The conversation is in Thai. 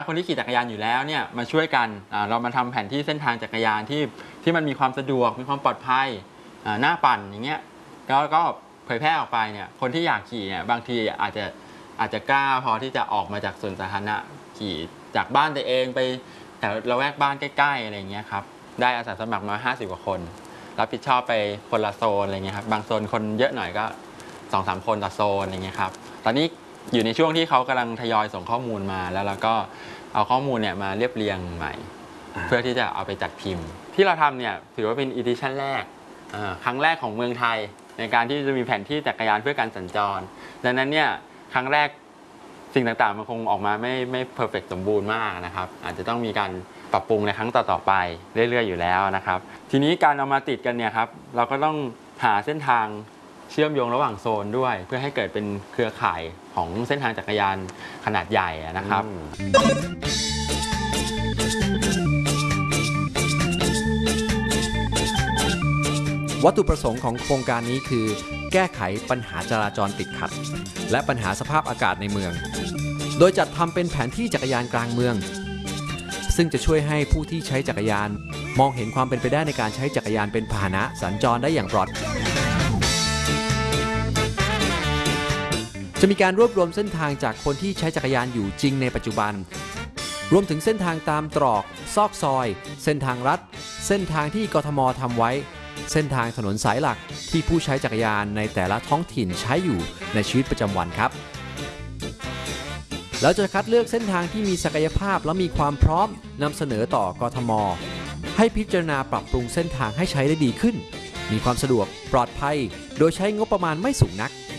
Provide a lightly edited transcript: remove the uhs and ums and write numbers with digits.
คนที่ขี่จักรยานอยู่แล้วเนี่ยมาช่วยกันเรามาทำแผนที่เส้นทางจักรยานที่มันมีความสะดวกมีความปลอดภัยหน้าปั่นอย่างเงี้ยก็เผยแพร่ออกไปเนี่ยคนที่อยากขี่เนี่ยบางทีอาจจะกล้าพอที่จะออกมาจากสวนสาธารณะขี่จากบ้านตัวเองไปแถวละแวกบ้านใกล้ๆอะไรเงี้ยครับได้อาสาสมัครมา50 กว่าคนรับผิดชอบไปคนละโซนอะไรเงี้ยครับบางโซนคนเยอะหน่อยก็ 2-3 คนต่อโซนอะไรเงี้ยครับตอนนี้อยู่ในช่วงที่เขากำลังทยอยส่งข้อมูลมาแล้วเราก็เอาข้อมูลเนี่ยมาเรียบเรียงใหม่เพื่อที่จะเอาไปจัดพิมพ์ที่เราทำเนี่ยถือว่าเป็นอีดิชั่นแรกครั้งแรกของเมืองไทยในการที่จะมีแผนที่จักรยานเพื่อการสัญจรดังนั้นเนี่ยครั้งแรกสิ่งต่างๆมันคงออกมาไม่เพอร์เฟกต์สมบูรณ์มากนะครับอาจจะต้องมีการปรับปรุงในครั้งต่อๆไปเรื่อยๆอยู่แล้วนะครับทีนี้การเอามาติดกันเนี่ยครับเราก็ต้องหาเส้นทางเชื่อมโยงระหว่างโซนด้วยเพื่อให้เกิดเป็นเครือข่ายของเส้นทางจักรยานขนาดใหญ่นะครับวัตถุประสงค์ของโครงการนี้คือแก้ไขปัญหาจราจรติดขัดและปัญหาสภาพอากาศในเมืองโดยจัดทำเป็นแผนที่จักรยานกลางเมืองซึ่งจะช่วยให้ผู้ที่ใช้จักรยานมองเห็นความเป็นไปได้ในการใช้จักรยานเป็นพาหนะสัญจรได้อย่างปลอดภัยจะมีการรวบรวมเส้นทางจากคนที่ใช้จักรยานอยู่จริงในปัจจุบันรวมถึงเส้นทางตามตรอกซอกซอยเส้นทางลัดเส้นทางที่กทมทำไว้เส้นทางถนนสายหลักที่ผู้ใช้จักรยานในแต่ละท้องถิ่นใช้อยู่ในชีวิตประจำวันครับแล้วจะคัดเลือกเส้นทางที่มีศักยภาพและมีความพร้อมนำเสนอต่อกทมให้พิจารณาปรับปรุงเส้นทางให้ใช้ได้ดีขึ้นมีความสะดวกปลอดภัยโดยใช้งบประมาณไม่สูงนัก